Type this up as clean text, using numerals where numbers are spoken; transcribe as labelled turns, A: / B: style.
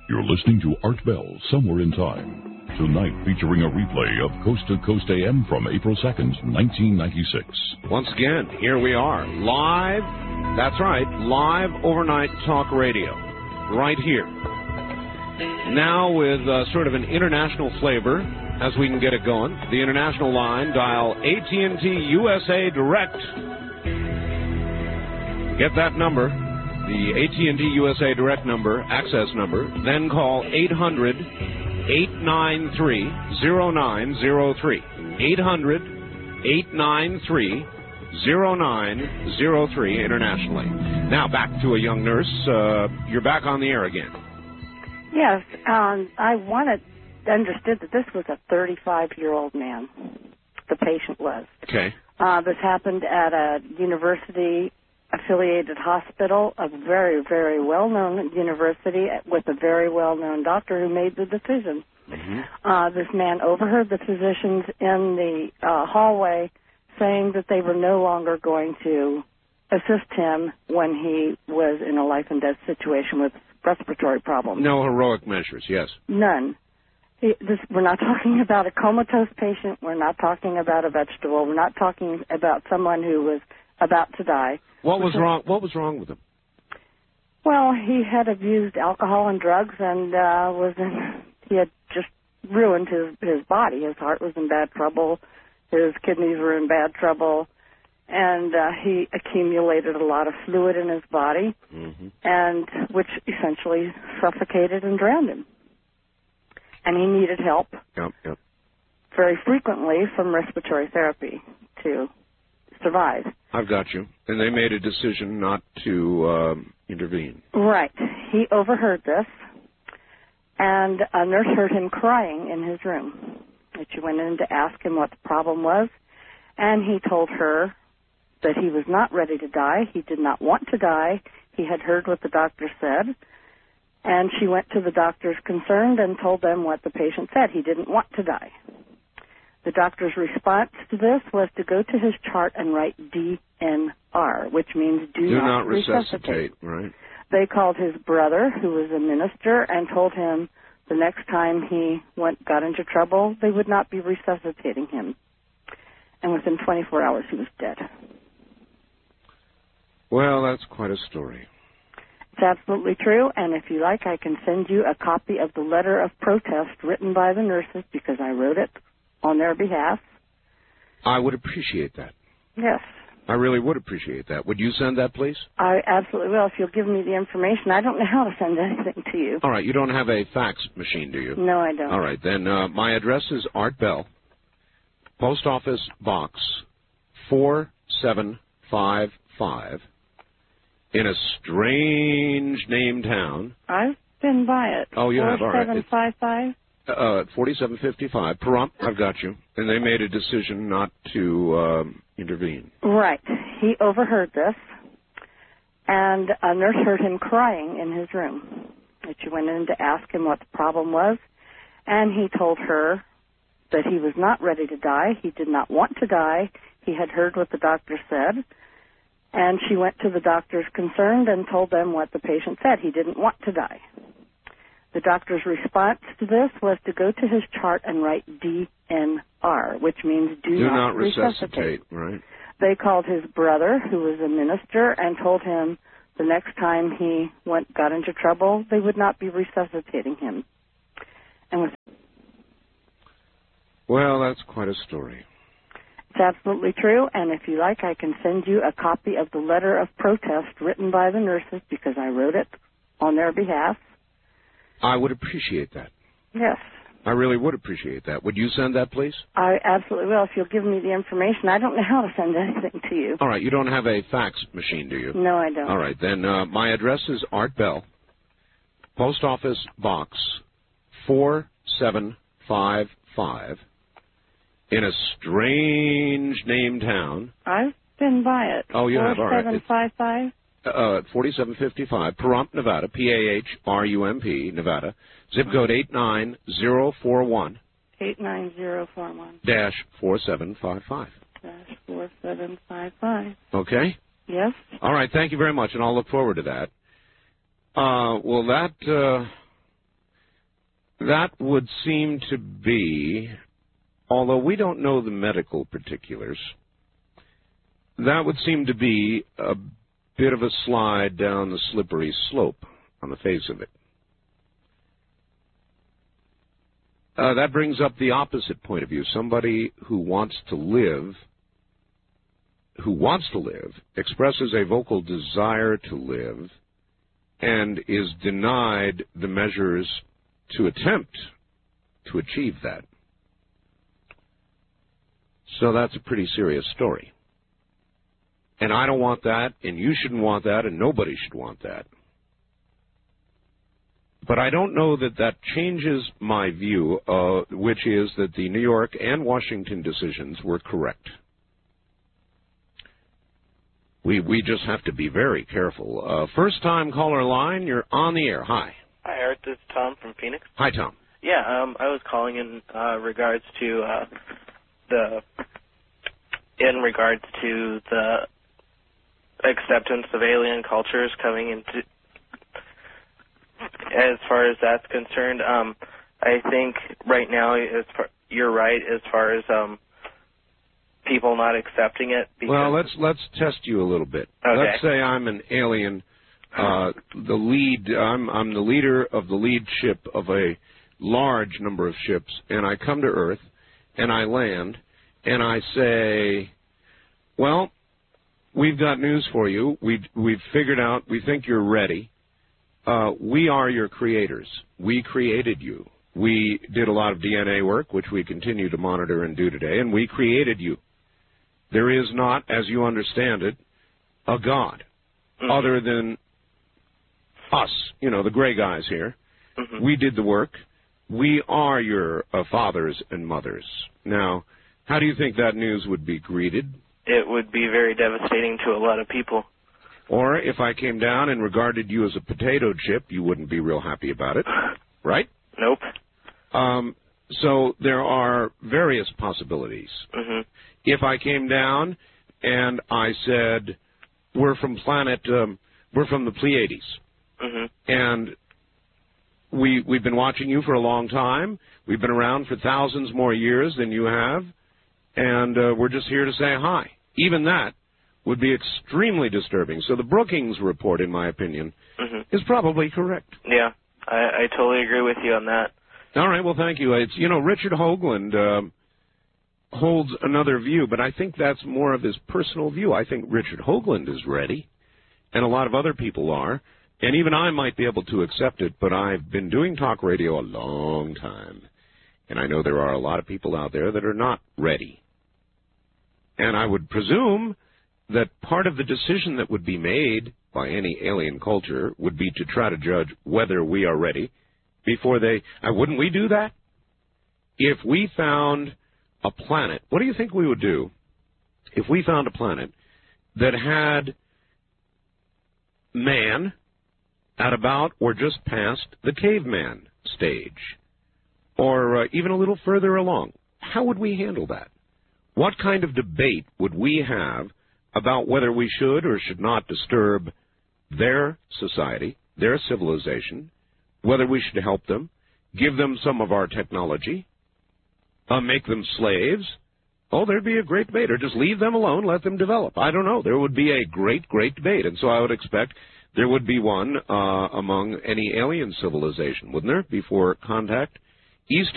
A: You're listening to Art Bell, Somewhere in Time. Tonight featuring a replay of Coast to Coast AM from April 2nd, 1996.
B: Once again, here we are, live, that's right, live overnight talk radio, right here. Now with sort of an international flavor, as we can get it going. The international line, dial AT&T USA Direct. Get that number, the AT&T USA Direct number, access number, then call 800-893-0903. 800-893-0903 internationally. Now back to a young nurse. You're back on the air again.
C: Yes, I understood that this was a 35-year-old man, the patient was.
B: Okay.
C: This happened at a university-affiliated hospital, a very, very well-known university with a very well-known doctor who made the decision. Mm-hmm. This man overheard the physicians in the hallway saying that they were no longer going to assist him when he was in a life-and-death situation with respiratory problems.
B: No heroic measures, yes.
C: None. We're not talking about a comatose patient. We're not talking about a vegetable. We're not talking about someone who was about to die.
B: What was wrong? What was wrong with him?
C: Well, he had abused alcohol and drugs, and he had just ruined his body. His heart was in bad trouble. His kidneys were in bad trouble, and he accumulated a lot of fluid in his body, mm-hmm. and which essentially suffocated and drowned him. And he needed help very frequently from respiratory therapy to survive.
B: I've got you. And they made a decision not to intervene.
C: Right. He overheard this, and a nurse heard him crying in his room. And she went in to ask him what the problem was, and he told her that he was not ready to die. He did not want to die. He had heard what the doctor said. And she went to the doctors concerned and told them what the patient said. He didn't want to die. The doctor's response to this was to go to his chart and write DNR, which means do not resuscitate.
B: Right.
C: They called his brother, who was a minister, and told him the next time he got into trouble, they would not be resuscitating him. And within 24 hours, he was dead.
B: Well, that's quite a story.
C: It's absolutely true, and if you like, I can send you a copy of the letter of protest written by the nurses because I wrote it on their behalf.
B: I would appreciate that.
C: Yes.
B: I really would appreciate that. Would you send that, please?
C: I absolutely will, if you'll give me the information. I don't know how to send anything to you.
B: All right, you don't have a fax machine, do you?
C: No, I don't.
B: All right, then my address is Art Bell, Post Office Box 4755, in a strange name town.
C: I've been by it.
B: Oh, you have? All right.
C: 4755?
B: 4755. Pahrump, I've got you. And they made a decision not to intervene.
C: Right. He overheard this, and a nurse heard him crying in his room. And she went in to ask him what the problem was, and he told her that he was not ready to die. He did not want to die. He had heard what the doctor said. And she went to the doctors concerned and told them what the patient said. He didn't want to die. The doctor's response to this was to go to his chart and write DNR, which means do not resuscitate.
B: Right.
C: They called his brother, who was a minister, and told him the next time he got into trouble, they would not be resuscitating him. And
B: well, that's quite a story.
C: It's absolutely true, and if you like, I can send you a copy of the letter of protest written by the nurses because I wrote it on their behalf.
B: I would appreciate that.
C: Yes.
B: I really would appreciate that. Would you send that, please?
C: I absolutely will, if you'll give me the information. I don't know how to send anything to you.
B: All right, you don't have a fax machine, do you?
C: No, I don't.
B: All right, then my address is Art Bell, Post Office Box 4755, in a strange name town.
C: I've been by it.
B: Oh, you have? All right.
C: 4755?
B: 4755, Pahrump, Nevada, P-A-H-R-U-M-P, Nevada. Zip code 89041.
C: 89041.
B: -4755.
C: -4755.
B: Okay?
C: Yes.
B: All right, thank you very much, and I'll look forward to that. Well, that That would seem to be, although we don't know the medical particulars, that would seem to be a bit of a slide down the slippery slope on the face of it. That brings up the opposite point of view. Somebody who wants to live, expresses a vocal desire to live, and is denied the measures to attempt to achieve that. So that's a pretty serious story. And I don't want that, and you shouldn't want that, and nobody should want that. But I don't know that that changes my view, which is that the New York and Washington decisions were correct. We just have to be very careful. First-time caller line, you're on the air. Hi.
D: Hi, Eric. This is Tom from Phoenix.
B: Hi, Tom.
D: Yeah, I was calling in regards to the acceptance of alien cultures coming into. As far as that's concerned, I think right now you're right as far as people not accepting it.
B: Well, let's test you a little bit.
D: Okay.
B: Let's say I'm an alien. I'm the leader of the lead ship of a large number of ships, and I come to Earth, and I land, and I say, well, we've got news for you. We've figured out, we think you're ready. We are your creators. We created you. We did a lot of DNA work, which we continue to monitor and do today, and we created you. There is not, as you understand it, a God other than us, the gray guys here. Mm-hmm. We did the work. We are your fathers and mothers. Now, how do you think that news would be greeted?
D: It would be very devastating to a lot of people.
B: Or if I came down and regarded you as a potato chip, you wouldn't be real happy about it, right?
D: Nope.
B: So there are various possibilities.
D: Mm-hmm.
B: If I came down and I said, we're from the Pleiades,
D: mm-hmm.
B: and we've been watching you for a long time, we've been around for thousands more years than you have, and we're just here to say hi. Even that would be extremely disturbing. So the Brookings report, in my opinion,
D: mm-hmm.
B: is probably correct.
D: Yeah, I totally agree with you on that.
B: All right, well, thank you. It's, Richard Hoagland holds another view, but I think that's more of his personal view. I think Richard Hoagland is ready, and a lot of other people are, and even I might be able to accept it, but I've been doing talk radio a long time, and I know there are a lot of people out there that are not ready. And I would presume that part of the decision that would be made by any alien culture would be to try to judge whether we are ready before they... wouldn't we do that? If we found a planet, what do you think we would do if we found a planet that had man at about or just past the caveman stage, or even a little further along? How would we handle that? What kind of debate would we have about whether we should or should not disturb their society, their civilization, whether we should help them, give them some of our technology, make them slaves? Oh, there'd be a great debate. Or just leave them alone, let them develop. I don't know. There would be a great, great debate. And so I would expect there would be one among any alien civilization, wouldn't there, before contact? East